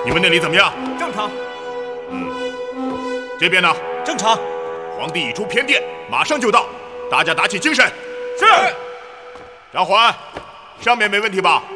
你们那里怎么样？ 正常。 这边呢？ 正常。 皇帝已出偏殿，马上就到，大家打起精神。 是。 张环，上面没问题吧？